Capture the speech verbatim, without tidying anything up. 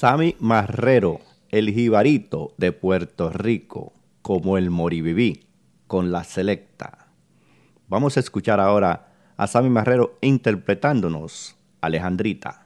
Sammy Marrero, el jibarito de Puerto Rico, como el Moriviví, con la selecta. Vamos a escuchar ahora a Sammy Marrero interpretándonos Alejandrita.